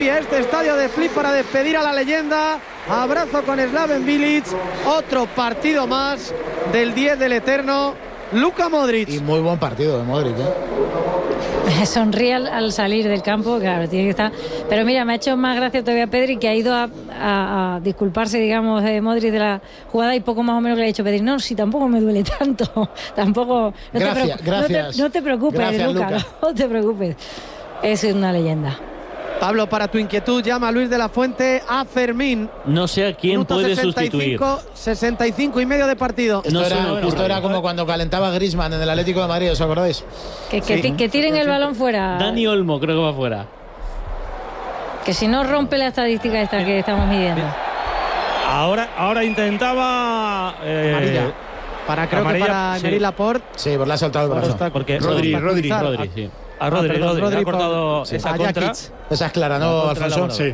Este estadio de Split para despedir a la leyenda. Abrazo con Slaven Bilic. Otro partido más del 10 del eterno Luka Modric. Y muy buen partido de Modric, Sonríe al salir del campo, claro, tiene que estar. Pero mira, me ha hecho más gracia todavía Pedri, que ha ido a disculparse, digamos, de Modric de la jugada, y poco más o menos le ha dicho Pedri, no, si tampoco me duele tanto, tampoco. Gracias. No te preocupes, Gracias, Luka, no te preocupes. Es una leyenda. Pablo, para tu inquietud, llama a Luis de la Fuente a Fermín. No sé a quién Minuto puede 65 y medio de partido. Esto era como cuando calentaba Griezmann en el Atlético de Madrid, ¿os acordáis? Que tiren el balón fuera. Dani Olmo creo que va fuera. Que si no rompe la estadística esta que estamos midiendo. Ahora intentaba amarilla. Creo que para Emery Laporte. Sí, pues le ha soltado el brazo. Porque Rodri, sí. A Rodri ha cortado esa contra. Esa es clara, ¿no, Alfonso? Sí.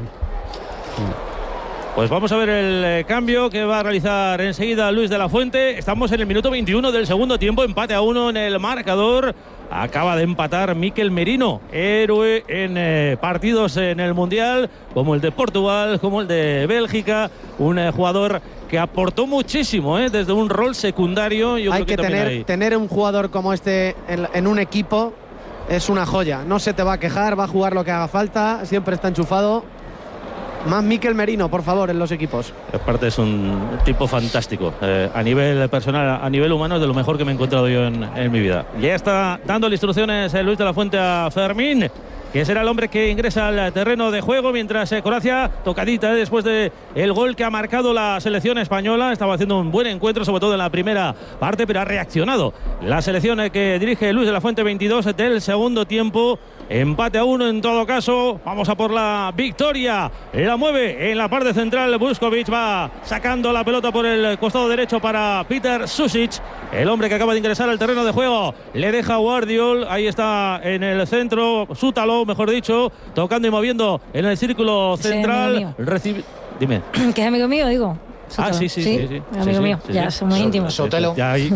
Pues vamos a ver el cambio que va a realizar enseguida Luis de la Fuente. Estamos en el minuto 21 del segundo tiempo, empate a 1 en el marcador. Acaba de empatar Mikel Merino, héroe en partidos en el Mundial, como el de Portugal, como el de Bélgica. Un jugador que aportó muchísimo desde un rol secundario. Hay que tener un jugador como este en un equipo. Es una joya, no se te va a quejar, va a jugar lo que haga falta, siempre está enchufado. Más Mikel Merino, por favor, en los equipos. Aparte es un tipo fantástico, a nivel personal, a nivel humano, es de lo mejor que me he encontrado yo en mi vida. Ya está dándole instrucciones Luis de la Fuente a Fermín, que será el hombre que ingresa al terreno de juego, mientras Croacia, tocadita después de el gol que ha marcado la selección española. Estaba haciendo un buen encuentro, sobre todo en la primera parte, pero ha reaccionado la selección que dirige Luis de la Fuente, 22 del segundo tiempo. Empate a 1 en todo caso. Vamos a por la victoria. La mueve en la parte central Vuskovic, va sacando la pelota por el costado derecho para Peter Susic, el hombre que acaba de ingresar al terreno de juego. Le deja Guardiol, ahí está en el centro, Sútalo, mejor dicho, tocando y moviendo en el círculo central. Dime. Que es amigo mío, digo. Ah, sí. Amigo mío, ya somos íntimos. Sotelo. Ya hay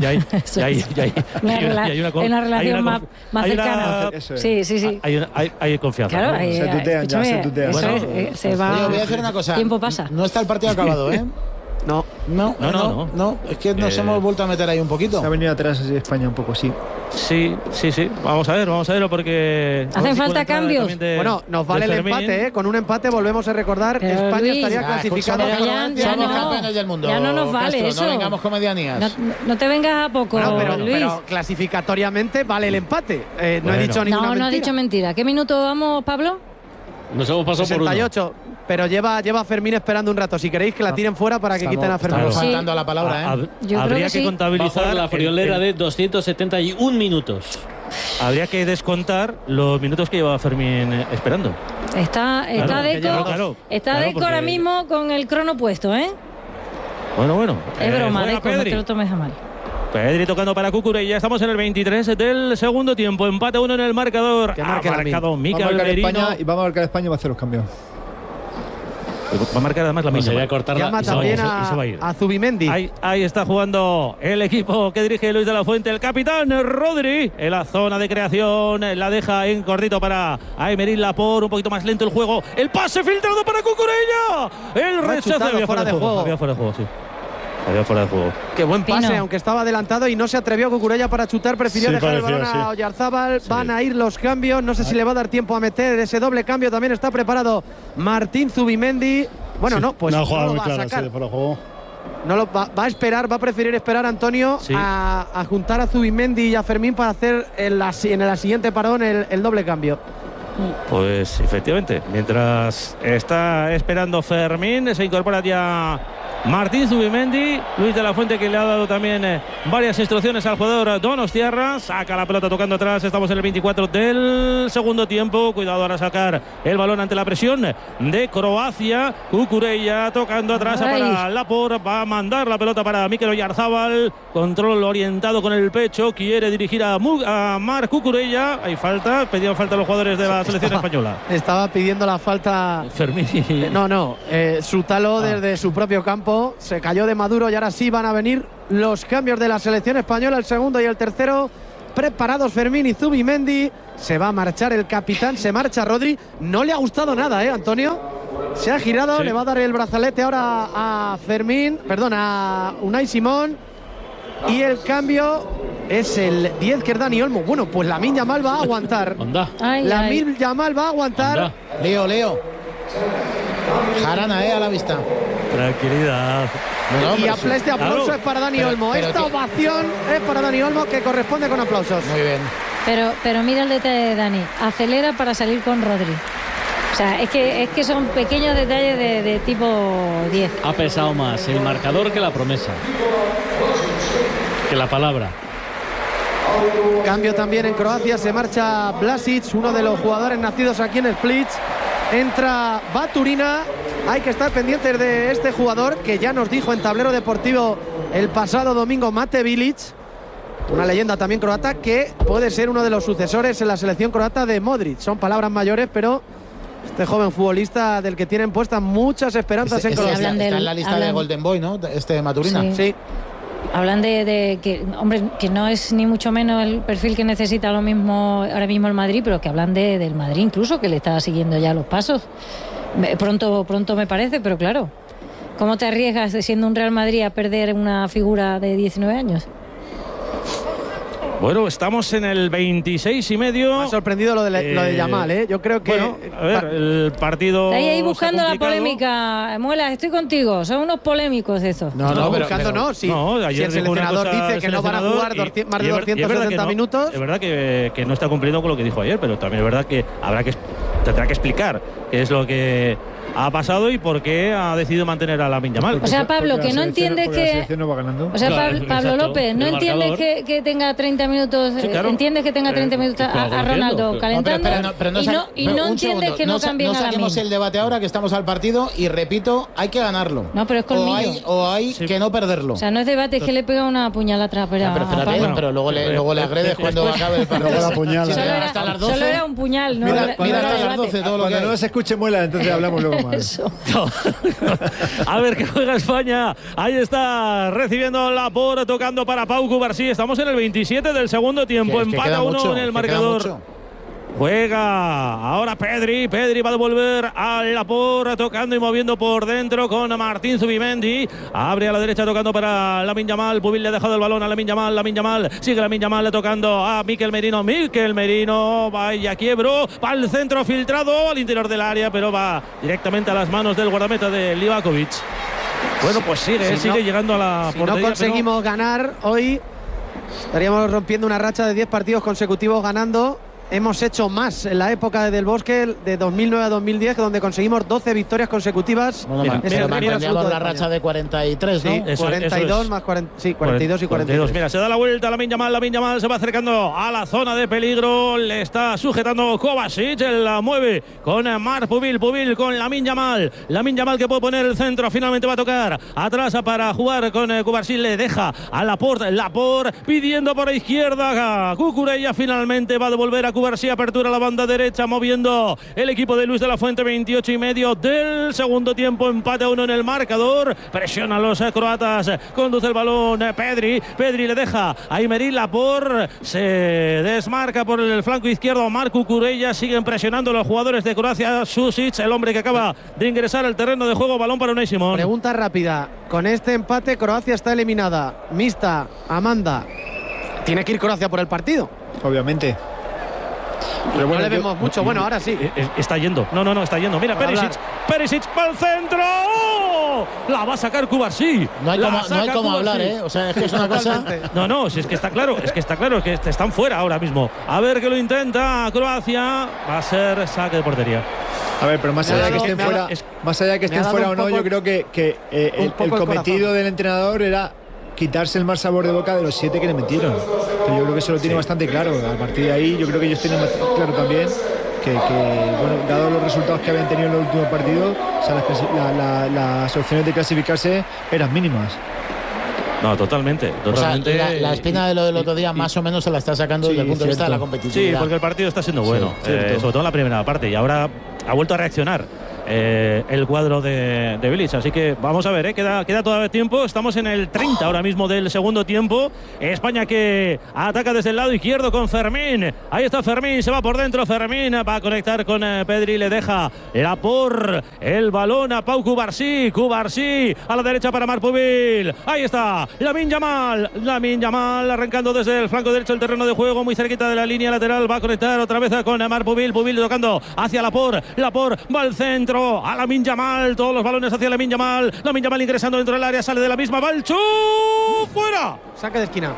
una relación más cercana. Sí. Hay confianza. Claro, ¿no? se tutean. Se va. Oye, voy a decir una cosa. Tiempo pasa. No está el partido acabado, ¿eh? No. Es que nos hemos vuelto a meter ahí un poquito. Se ha venido atrás así España un poco, sí. Sí. Vamos a verlo porque hacen falta cambios. Bueno, nos vale el empate, ¿eh? Con un empate volvemos a recordar que España Luis, estaría clasificado. Somos campeones del mundo. Ya no nos vale Castro, eso. No vengamos con medianías. No te vengas a poco, Luis. Pero clasificatoriamente vale el empate. No he dicho ninguna mentira. No has dicho mentira. ¿Qué minuto vamos, Pablo? Nos hemos pasado 68. por 1. Pero lleva a Fermín esperando un rato. Si queréis que la tiren fuera para que quiten a Fermín. Estamos faltando a la palabra, ¿eh? Habría que contabilizar la friolera de 271 minutos. Habría que descontar los minutos que lleva Fermín esperando. Está Deco ahora mismo con el crono puesto, ¿eh? Bueno. Es broma, Deco, no te lo tomes a mal. Pedri tocando para Cucurella. Estamos en el 23 del segundo tiempo. Empate 1 en el marcador. Que marque marcado Mikel Merino. Y vamos a marcar España y va a hacer los cambios. Va a marcar además la misma. Llama también a Zubimendi. Ahí está jugando el equipo que dirige Luis de la Fuente. El capitán Rodri en la zona de creación. La deja en cortito para Aymeric Laporte. Un poquito más lento el juego. El pase filtrado para Cucurella. El rechazo. Había fuera de juego. Había fuera de juego, sí. Había fuera de juego. Qué buen pase, aunque estaba adelantado y no se atrevió Cucurella para chutar. Prefirió dejar el balón a Oyarzábal. Van a ir los cambios. No sé si le va a dar tiempo a meter ese doble cambio. También está preparado Martín Zubimendi. Bueno, no, pues no lo va a sacar. No lo va a esperar, va a preferir esperar Antonio a juntar a Zubimendi y a Fermín para hacer en la siguiente parón el doble cambio. Pues efectivamente, mientras está esperando Fermín, se incorpora ya Martín Zubimendi. Luis de la Fuente, que le ha dado también varias instrucciones al jugador Donostiarra. Saca la pelota tocando atrás. Estamos en el 24 del segundo tiempo. Cuidado ahora sacar el balón ante la presión de Croacia. Cucurella tocando atrás para Laporte. Va a mandar la pelota para Mikel Oyarzábal. Control orientado con el pecho. Quiere dirigir a Marc Cucurella. Hay falta. Pedían falta los jugadores de la selección española. Estaba pidiendo la falta Fermín. Sútalo desde su propio campo. Se cayó de Maduro y ahora sí van a venir los cambios de la selección española. El segundo y el tercero preparados Fermín y Zubimendi. Se va a marchar el capitán, se marcha Rodri. No le ha gustado nada, Antonio. Se ha girado, sí. Le va a dar el brazalete ahora a Fermín, perdón, a Unai Simón. Y el cambio es el 10, que es Dani Olmo. Bueno, pues Lamine Yamal va a aguantar. Lamine Yamal va a aguantar. Leo. Jarana, a la vista. Tranquilidad. Y este aplauso es para Dani Olmo. Esta ovación es para Dani Olmo, que corresponde con aplausos. Muy bien. Pero mira el detalle de Dani. Acelera para salir con Rodri. O sea, es que son pequeños detalles de tipo 10. Ha pesado más el marcador que la promesa, que la palabra. Cambio también en Croacia. Se marcha Vlasic, uno de los jugadores nacidos aquí en Split. Entra Baturina. Hay que estar pendientes de este jugador, que ya nos dijo en Tablero Deportivo el pasado domingo Mate Bilic, una leyenda también croata, que puede ser uno de los sucesores en la selección croata de Modric. Son palabras mayores, pero este joven futbolista del que tienen puestas muchas esperanzas en Croacia. Está en la lista de Golden Boy, ¿no? Este Maturina. Sí. Hablan de que, hombre, que no es ni mucho menos el perfil que necesita lo mismo ahora mismo el Madrid, pero que hablan del Madrid incluso, que le está siguiendo ya los pasos. Pronto me parece, pero claro, ¿cómo te arriesgas siendo un Real Madrid a perder una figura de 19 años? Bueno, estamos en el 26 y medio. Me ha sorprendido lo de Yamal, Yo creo que... Bueno, a ver, el partido... Está ahí buscando la polémica. Muela, estoy contigo. Son unos polémicos esos. No, buscando no. Si el seleccionador dice que no van a jugar más de 270 minutos... Es verdad que no está cumpliendo con lo que dijo ayer, pero también es verdad que tendrá que explicar qué es lo que ha pasado y por qué ha decidido mantener a Lamine Yamal. O sea, Pablo, que no entiendes que... No va ganando. O sea, Pablo López, no entiendes que tenga 30 minutos... Sí, claro. Entiendes que tenga 30 minutos a Ronaldo calentando y no entiendes que no cambien a Lamine. No saquemos el debate ahora, que estamos al partido, y repito, hay que ganarlo. No, pero es colmillo. O hay que no perderlo. O sea, no es debate, es que le pega una puñalada atrás. Pero luego le agredes cuando acabe el partido. Luego la puñala. Solo era un puñal, ¿no? Mira hasta las 12 todo lo que hay. Cuando no se escuche Muela, entonces hablamos luego más. Eso. A ver qué juega España. Ahí está recibiendo Laporte, tocando para Pau Cubarsí. Estamos en el 27 del segundo tiempo. Empata 1 en el marcador. Juega ahora Pedri va a devolver a Laporte, tocando y moviendo por dentro con Martín Zubimendi. Abre a la derecha tocando para Lamine Yamal. Pubil le ha dejado el balón a Lamine Yamal. Sigue Lamine Yamal tocando a Mikel Merino. Vaya quiebro. Va al centro filtrado al interior del área, pero va directamente a las manos del guardameta de Livakovic. Bueno, pues sigue llegando a la portería. Si no conseguimos ganar hoy, estaríamos rompiendo una racha de 10 partidos consecutivos ganando. Hemos hecho más en la época de Del Bosque, de 2009 a 2010, donde conseguimos 12 victorias consecutivas. Pero mantendríamos la racha de 43, ¿no? Sí, 42 más 40, sí, 42 y 42. Mira, se da la vuelta Lamine Yamal se va acercando a la zona de peligro. Le está sujetando Kovacic, él la mueve con Marc Pubil con Lamine Yamal. Lamine Yamal que puede poner el centro, finalmente va a tocar atrás para jugar con Cubarsí. Le deja a Laporte pidiendo por la izquierda. Cucurella finalmente va a devolver a Cubarsí, apertura a la banda derecha, moviendo el equipo de Luis de la Fuente. 28 y medio del segundo tiempo, empate a 1 en el marcador. Presiona a los croatas, conduce el balón Pedri le deja a Aymeric Laporte, se desmarca por el flanco izquierdo Marc Cucurella. Siguen presionando los jugadores de Croacia. Susic, el hombre que acaba de ingresar al terreno de juego. Balón para Unai Simón. Pregunta rápida: con este empate Croacia está eliminada. Mista, Amanda, tiene que ir Croacia por el partido, obviamente. Pero bueno, no le vemos mucho. Bueno, ahora sí. Está yendo. No, está yendo. Mira, Perisic para el centro. ¡Oh! La va a sacar Cubarsí. No hay como hablar, O sea, es que es una cosa. No, si es que está claro. Es que están fuera ahora mismo. A ver que lo intenta Croacia. Va a ser saque de portería. A ver, pero más allá de que estén fuera o no, yo creo que el cometido del entrenador era quitarse el mal sabor de boca de los 7 que le metieron. Pero yo creo que eso lo tiene bastante claro. A partir de ahí yo creo que ellos tienen claro también que bueno, dado los resultados que habían tenido en los últimos partidos, o sea, las opciones de clasificarse eran mínimas. No, totalmente. O sea, la espina de lo del otro día más o menos se la está sacando desde el punto de vista de la competitividad. Sí, porque el partido está siendo bueno, sobre todo en la primera parte, y ahora ha vuelto a reaccionar. el cuadro de Bilic. Así que vamos a ver, queda todavía tiempo. Estamos en el 30 ahora mismo del segundo tiempo. España que ataca desde el lado izquierdo con Fermín. Ahí está Fermín, se va por dentro. Fermín va a conectar con Pedri, le deja por el balón a Pau Cubarsí. Cubarsí a la derecha para Marc Pubil. Ahí está Lamine Yamal arrancando desde el flanco derecho del terreno de juego, muy cerquita de la línea lateral. Va a conectar otra vez con Marc Pubil. Pubil tocando hacia Laporte va al centro a Lamine Yamal. Todos los balones hacia Lamine Yamal. Lamine Yamal ingresando dentro del área, sale de la misma. Va el fuera. Saque de esquina.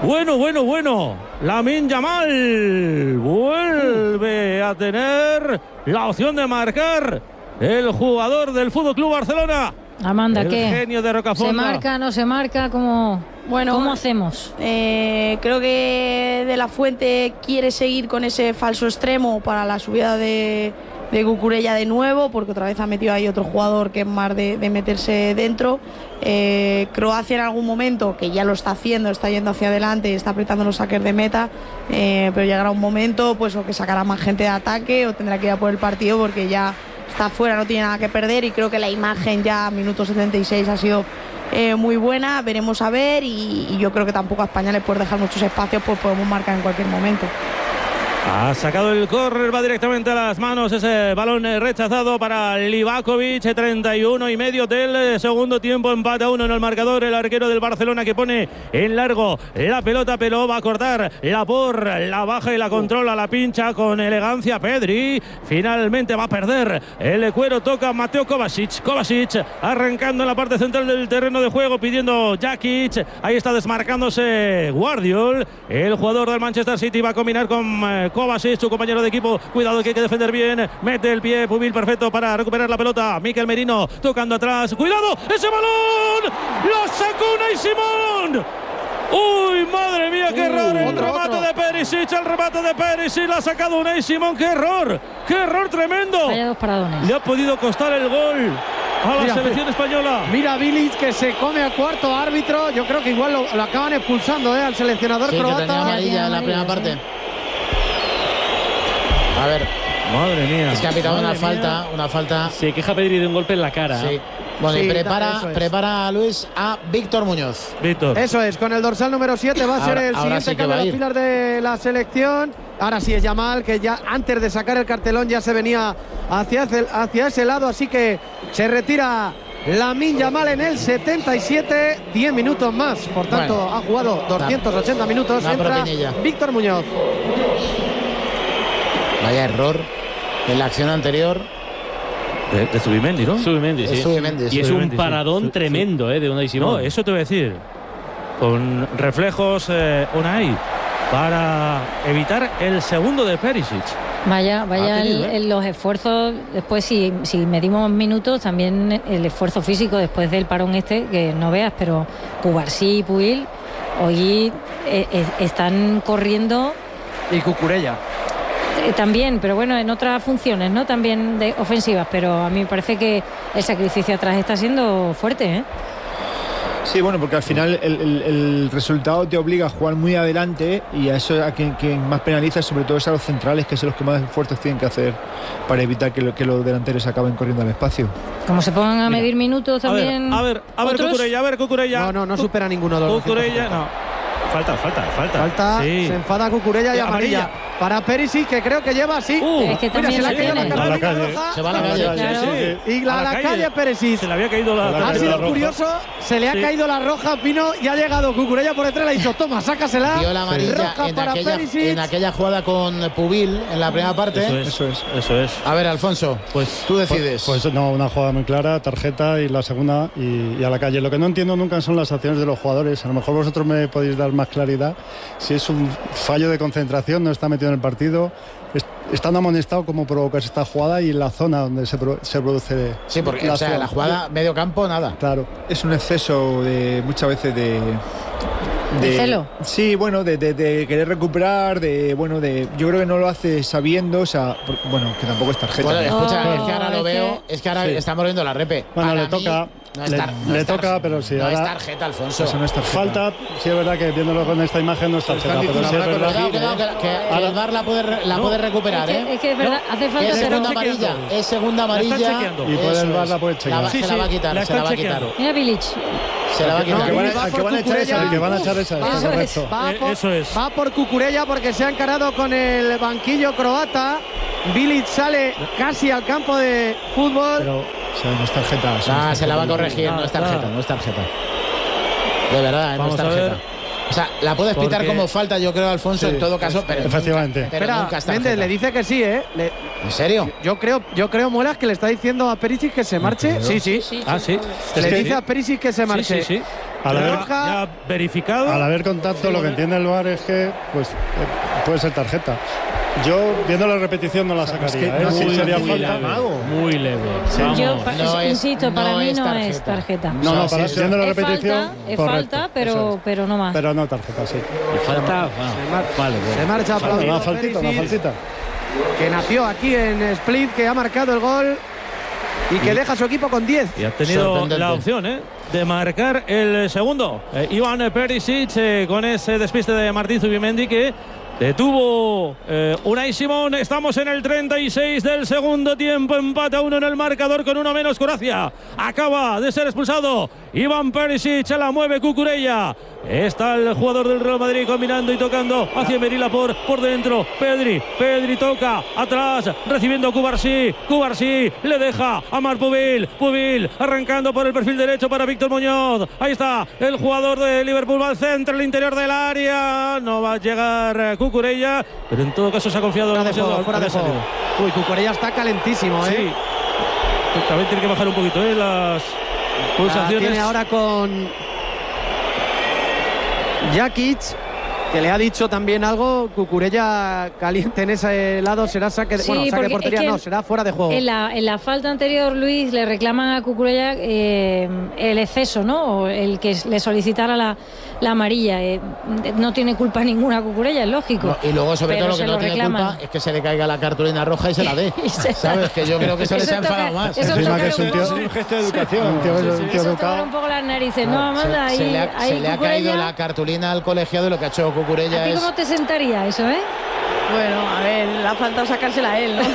Bueno. Lamine Yamal vuelve a tener la opción de marcar el jugador del FC Barcelona. Amanda, el ¿qué? Genio de Rocafonda. ¿Se marca, no se marca? ¿Cómo hacemos? Creo que De La Fuente quiere seguir con ese falso extremo para la subida de Cucurella de nuevo, porque otra vez ha metido ahí otro jugador que es más de meterse dentro. Croacia en algún momento, que ya lo está haciendo, está yendo hacia adelante, está apretando los saques de meta, pero llegará un momento pues o que sacará más gente de ataque o tendrá que ir a por el partido porque ya está fuera, no tiene nada que perder, y creo que la imagen ya a minuto 76 ha sido muy buena. Veremos a ver, y yo creo que tampoco a España le puede dejar muchos espacios, pues podemos marcar en cualquier momento. Ha sacado el córner, va directamente a las manos ese balón rechazado para Livakovic. 31,5 del segundo tiempo, empate a 1 en el marcador. El arquero del Barcelona que pone en largo la pelota, pero va a cortar la baja y la controla, la pincha con elegancia Pedri. Finalmente va a perder el cuero, toca Mateo Kovacic arrancando en la parte central del terreno de juego, pidiendo Jakic. Ahí está desmarcándose Guardiol. El jugador del Manchester City va a combinar con Kovacic, su compañero de equipo. Cuidado que hay que defender bien. Mete el pie Pubil, perfecto para recuperar la pelota. Mikel Merino tocando atrás. ¡Cuidado! ¡Ese balón! ¡Lo sacó Unai Simón! ¡Uy, madre mía, qué error! El remate de Perisic, la ha sacado Unai Simón. ¡Qué error! ¡Qué error tremendo! Vaya dos paradones. Le ha podido costar el gol a la selección española. Mira Bilic que se come al cuarto árbitro. Yo creo que igual lo acaban expulsando al seleccionador croata. Que tenía amarilla en la primera parte. A ver, madre mía. Es que ha pitado una falta. Se queja Pedri de un golpe en la cara. Sí. Bueno, sí, y prepara a Luis a Víctor Muñoz. Eso es, con el dorsal número 7 va a ser el siguiente cambio de las filas de la selección. Ahora sí es Yamal, que ya antes de sacar el cartelón ya se venía hacia ese lado, así que se retira Lamine Yamal en el 77, 10 minutos más. Por tanto, ha jugado 280 minutos. Entra Víctor Muñoz. Vaya error en la acción anterior. De Zubimendi, ¿no? Zubimendi, sí. Y es un paradón tremendo, de Unai Simón. No, eso te voy a decir. Con reflejos Unai para evitar el segundo de Perisic. Vaya los esfuerzos. Después, si medimos minutos, también el esfuerzo físico después del parón que no veas, pero Cubarsí y Pubil hoy están corriendo. Y Cucurella. También, pero bueno, en otras funciones, ¿no? También de ofensivas, pero a mí me parece que el sacrificio atrás está siendo fuerte, ¿eh? Sí, bueno, porque al final el resultado te obliga a jugar muy adelante, y a eso a quien más penaliza sobre todo es a los centrales, que son los que más esfuerzos tienen que hacer para evitar que los delanteros acaben corriendo al espacio. Como se pongan a medir minutos también. A ver Cucurella. No supera ninguno de los Cucurella, no. Falta, sí. Se enfada Cucurella y amarilla para Perisic, que creo que lleva así. Es que también se tiene. Se va a la calle. Claro. Y a la calle Perisic. Se le había caído la Ha sido curioso, se le ha caído la roja, Pino, y ha llegado Cucurella por detrás, le ha dicho, toma, sácasela. Dio la amarilla en aquella jugada con Pubil en la primera parte. Eso es. A ver, Alfonso, pues tú decides. Pues no, una jugada muy clara, tarjeta, y la segunda y a la calle. Lo que no entiendo nunca son las acciones de los jugadores. A lo mejor vosotros me podéis dar más claridad. Si es un fallo de concentración, no está metido en el partido, estando amonestado, cómo provocas esta jugada y en la zona donde se produce. Sí, porque la jugada medio campo, nada. Claro. Es un exceso muchas veces de celo. Sí, bueno, de querer recuperar, yo creo que no lo hace sabiendo, o sea, bueno, que tampoco es tarjeta. Bueno, escucha, es que ahora lo veo, es que ahora estamos viendo la repe. Bueno, le toca. le toca, pero sí. No es tarjeta, Alfonso. Eso no es tarjeta. Falta, sí es verdad que viéndolo con esta imagen no es tarjeta, pero sí es verdad. Que el VAR la puede recuperar, Es que es verdad, hace falta es segunda amarilla. Es segunda amarilla. Y el VAR la puede chequear. Se la va a quitar, se la va a quitar. Mira Bilic. Se la va a quitar. Que van a echar esa. Que van a echar esa. Eso es. Va por Cucurella porque se ha encarado con el banquillo croata. Bilic sale casi al campo de fútbol. Pero no es tarjeta. Se la va a corregir, no es tarjeta. De verdad, no es tarjeta. O sea, la puedes pitar como falta, yo creo, Alfonso, en todo caso, pero efectivamente. Pero nunca es tarjeta. Méndez le dice que sí, ¿eh? ¿En serio? Yo creo, Muelas, que le está diciendo a Perisic que se marche. Sí. Le dice a Perisic que se marche. Sí. Al haber ya verificado. Al haber contacto, lo que entiende el VAR es que puede ser tarjeta. Yo, viendo la repetición, no la sacaría. Sería falta. Muy leve. Yo insisto, para mí no es tarjeta. No, viendo la repetición. Es falta, pero no más. Pero no tarjeta, sí. Falta. Vale. Se marcha aplaudido. Una faltita. Que nació aquí en Split, que ha marcado el gol y que deja a su equipo con 10. Y ha tenido la opción, de marcar el segundo. Ivan Perisic con ese despiste de Martín Zubimendi que detuvo Unai Simón. Estamos en el 36 del segundo tiempo. Empata 1 en el marcador con uno menos Croacia. Acaba de ser expulsado Ivan Perisic. La mueve Cucurella. Está el jugador del Real Madrid combinando y tocando hacia Merila por dentro. Pedri toca atrás, recibiendo Cubarsí. Le deja a Marc Pubil arrancando por el perfil derecho para Víctor Muñoz. Ahí está el jugador de Liverpool, va al centro, el interior del área. No va a llegar Cucurella, pero en todo caso se ha confiado demasiado. Fuera de juego. Uy, Cucurella está calentísimo, Sí. También tiene que bajar un poquito, las pulsaciones. Tiene ahora con Jakic, que le ha dicho también algo. Cucurella caliente en ese lado, será saque de portería, es que será fuera de juego. En la falta anterior, Luis, le reclaman a Cucurella el exceso, ¿no? O el que le solicitara la amarilla. No tiene culpa ninguna Cucurella, es lógico. No, y luego, sobre todo, lo que no tiene culpa es que se le caiga la cartulina roja y se la dé. ¿Sabes? Que yo creo que se les ha enfadado más. Eso es un gesto de educación. Eso toca un poco las narices. Se le ha caído la cartulina al colegiado y lo que ha hecho Cucurella ¿A ti cómo te sentaría eso, Bueno, a ver, le ha faltado sacársela a él, ¿no?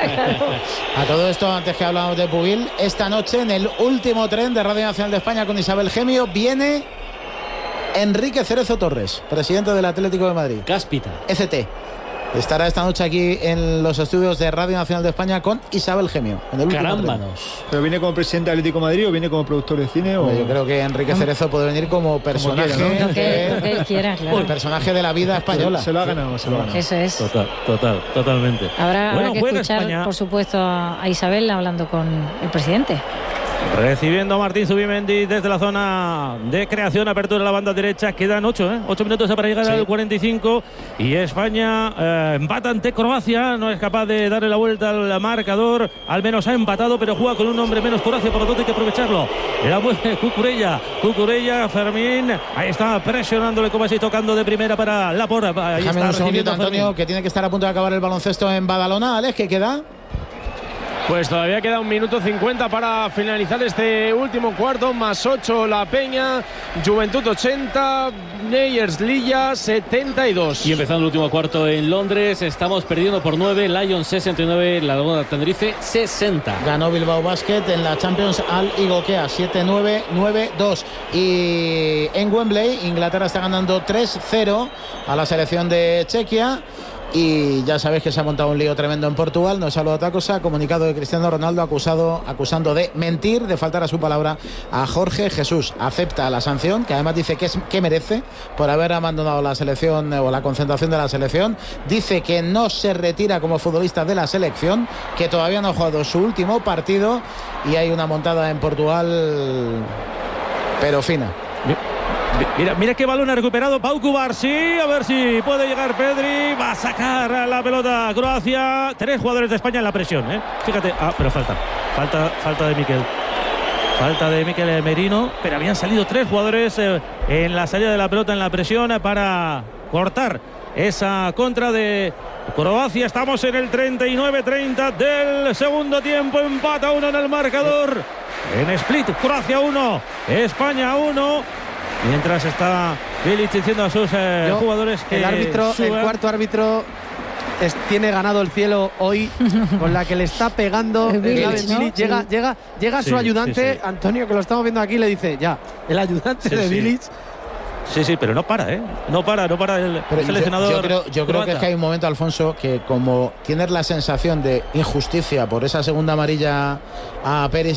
A todo esto, antes que hablábamos de Pubil, esta noche en el último tren de Radio Nacional de España con Isabel Gemio viene Enrique Cerezo Torres, presidente del Atlético de Madrid. Cáspita. ECT. Estará esta noche aquí en los estudios de Radio Nacional de España con Isabel Gemio. Carámbanos. ¿Pero viene como presidente del Atlético de Madrid o viene como productor de cine? Yo creo que Enrique Cerezo puede venir como personaje, lo que él quiera, claro. El personaje de la vida española. Se lo ha ganado. Eso es. Totalmente. Habrá que escuchar, España, por supuesto, a Isabel hablando con el presidente. Recibiendo a Martín Zubimendi desde la zona de creación, apertura de la banda derecha. Quedan 8 minutos para llegar al 45 y España empata ante Croacia. No es capaz de darle la vuelta al marcador. Al menos ha empatado, pero juega con un hombre menos Croacia, por lo tanto hay que aprovecharlo. La mueve Cucurella, Fermín. Ahí está presionándole como así, tocando de primera para Laporta. Déjame un segundito, Antonio, que tiene que estar a punto de acabar el baloncesto en Badalona. Alex, ¿qué queda? Pues todavía queda 1 minuto 50 para finalizar este último cuarto. Más 8 La Peña, Juventud 80, Neyers Lilla 72. Y empezando el último cuarto en Londres, estamos perdiendo por 9, Lions 69, la Laguna Tenerife 60. Ganó Bilbao Basket en la Champions al Igokea 7-9, 9-2. Y en Wembley, Inglaterra está ganando 3-0 a la selección de Chequia. Y ya sabéis que se ha montado un lío tremendo en Portugal. No es solo otra cosa. Comunicado de Cristiano Ronaldo acusando de mentir, de faltar a su palabra a Jorge Jesús. Acepta la sanción, que además dice que merece por haber abandonado la selección o la concentración de la selección. Dice que no se retira como futbolista de la selección, que todavía no ha jugado su último partido. Y hay una montada en Portugal, pero fina. Mira qué balón ha recuperado Pau Cubarsí. A ver si puede llegar Pedri. Va a sacar la pelota Croacia. 3 jugadores de España en la presión, Fíjate. Pero falta de Miquel. Falta de Miquel Merino. Pero habían salido 3 jugadores en la salida de la pelota en la presión para cortar esa contra de Croacia. Estamos en el 39-30 del segundo tiempo. Empata 1 en el marcador. en Split. Croacia 1, España 1. Mientras está Bilic diciendo a sus jugadores que el cuarto árbitro tiene ganado el cielo hoy con la que le está pegando Bilic, ¿no? Llega su ayudante, Antonio, que lo estamos viendo aquí, le dice ya, el ayudante de Bilic. Sí, pero no para, ¿eh? No para el seleccionador. Yo creo que es que hay un momento, Alfonso, que como tienes la sensación de injusticia por esa segunda amarilla a Peris